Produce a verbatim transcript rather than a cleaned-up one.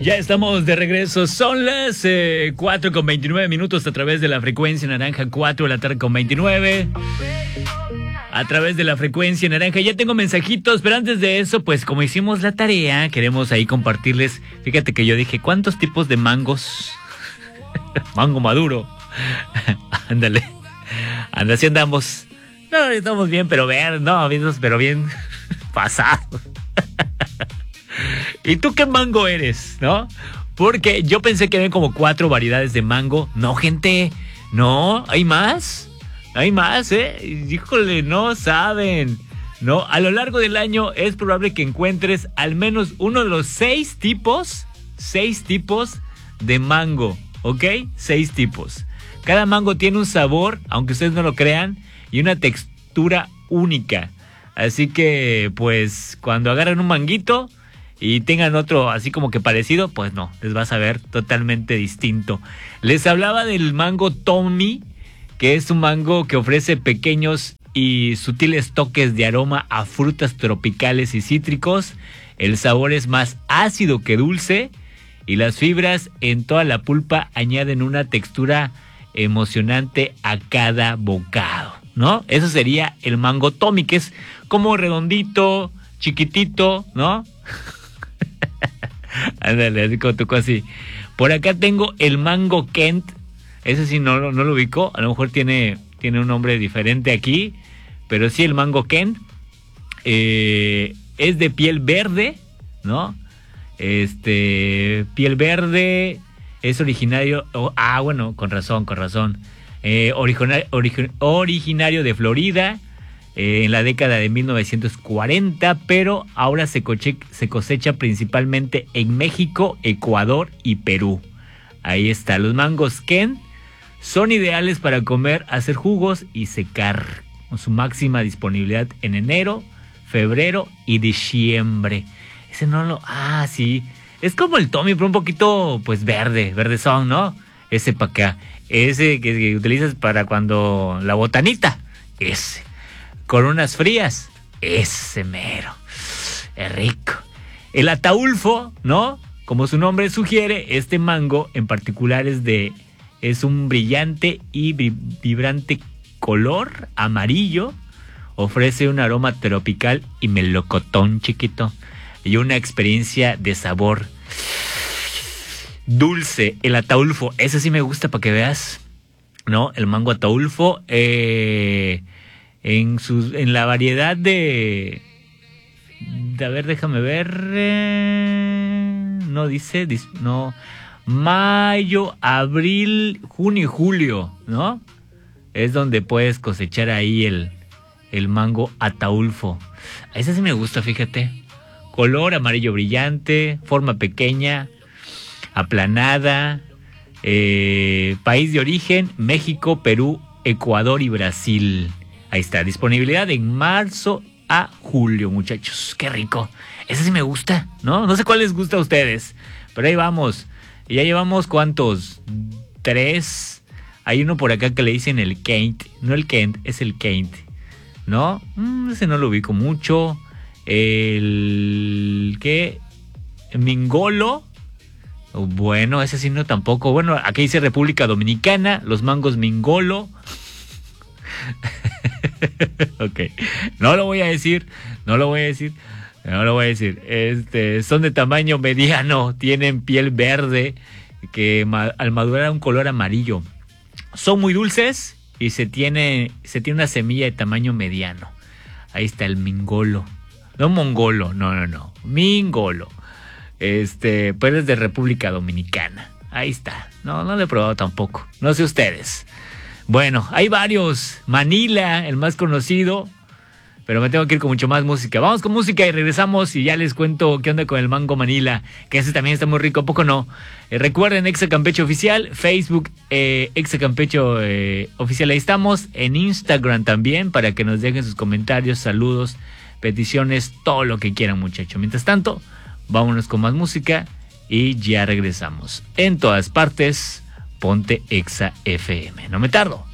Ya estamos de regreso, son las eh, cuatro con veintinueve minutos a través de la frecuencia naranja, cuatro de la tarde con veintinueve. A través de la frecuencia naranja, ya tengo mensajitos, pero antes de eso, pues como hicimos la tarea, queremos ahí compartirles. Fíjate que yo dije, ¿cuántos tipos de mangos? Mango maduro. Ándale. Anda, así andamos. No, estamos bien, pero bien, no, pero bien pasados. ¿Y tú qué mango eres, no? Porque yo pensé que había como cuatro variedades de mango. No, gente, no, hay más. Hay más, ¿eh? Híjole, no saben. No, a lo largo del año es probable que encuentres al menos uno de los seis tipos, seis tipos de mango, ¿ok? Seis tipos. Cada mango tiene un sabor, aunque ustedes no lo crean, y una textura única. Así que, pues, cuando agarran un manguito y tengan otro así como que parecido, pues no, les va a saber totalmente distinto. Les hablaba del mango Tommy, que es un mango que ofrece pequeños y sutiles toques de aroma a frutas tropicales y cítricos. El sabor es más ácido que dulce y las fibras en toda la pulpa añaden una textura emocionante a cada bocado, ¿no? Eso sería el mango Tommy, que es como redondito, chiquitito, ¿no? Ándale, así como tú, así. Por acá tengo el mango Kent. Ese sí no, no lo ubico, a lo mejor tiene, tiene un nombre diferente aquí, pero sí el mango Kent, eh, es de piel verde, ¿no? Este, piel verde, es originario, oh, ah, bueno, con razón, con razón, eh, origina, origin, originario de Florida, eh, en la década de mil novecientos cuarenta, pero ahora se, coche, se cosecha principalmente en México, Ecuador y Perú. Ahí está, los mangos Kent son ideales para comer, hacer jugos y secar, con su máxima disponibilidad en enero, febrero y diciembre. Ese no lo... Ah, sí. Es como el Tommy, pero un poquito, pues, verde, verdezón, ¿no? Ese para acá. Ese que, que utilizas para cuando... La botanita. Ese. Con unas frías. Ese mero. Es rico. El ataulfo, ¿no? Como su nombre sugiere, este mango en particular es de... Es un brillante y vibrante color amarillo. Ofrece un aroma tropical y melocotón, chiquito. Y una experiencia de sabor dulce. El ataulfo, ese sí me gusta para que veas, ¿no? El mango ataulfo. Eh, en, sus, en la variedad de... de... A ver, déjame ver. Eh, no dice... No... Mayo, abril, junio y julio, ¿no? Es donde puedes cosechar ahí el, el mango ataulfo. A ese sí me gusta, fíjate. Color amarillo brillante, forma pequeña, aplanada. Eh, país de origen, México, Perú, Ecuador y Brasil. Ahí está, disponibilidad en marzo a julio, muchachos. Qué rico. Ese sí me gusta, ¿no? No sé cuál les gusta a ustedes, pero ahí vamos. Y ya llevamos, ¿cuántos? Tres. Hay uno por acá que le dicen el Kent. No el Kent, es el Kent, ¿no? Mm, ese no lo ubico mucho. El... ¿Qué? Mingolo. Bueno, ese sí no tampoco. Bueno, aquí dice República Dominicana. Los mangos Mingolo. Ok. No lo voy a decir. No lo voy a decir. No lo voy a decir. Este, son de tamaño mediano, tienen piel verde, que ma- al madurar un color amarillo. Son muy dulces y se tiene, se tiene una semilla de tamaño mediano. Ahí está el mingolo. No mongolo, no, no, no. Mingolo. Este, pero es de República Dominicana. Ahí está. No, no lo he probado tampoco. No sé ustedes. Bueno, hay varios. Manila, el más conocido. Pero me tengo que ir con mucho más música. Vamos con música y regresamos y ya les cuento qué onda con el mango Manila, que ese también está muy rico, ¿a poco no? Eh, recuerden, Exa Campeche Oficial, Facebook, eh, Exa Campeche eh, Oficial, ahí estamos. En Instagram también, para que nos dejen sus comentarios, saludos, peticiones, todo lo que quieran, muchachos. Mientras tanto, vámonos con más música y ya regresamos. En todas partes, ponte Exa F M. No me tardo.